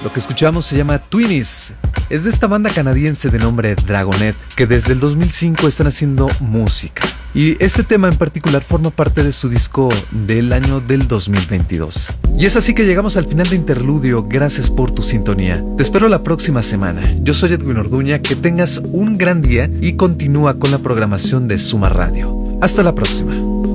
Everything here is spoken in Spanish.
Lo que escuchamos se llama Twinnies. Es de esta banda canadiense de nombre Dragonet, que desde el 2005 están haciendo música. Y este tema en particular forma parte de su disco del año del 2022. Y es así que llegamos al final de Interludio. Gracias por tu sintonía. Te espero la próxima semana. Yo soy Edwin Orduña. Que tengas un gran día y continúa con la programación de Suma Radio. Hasta la próxima.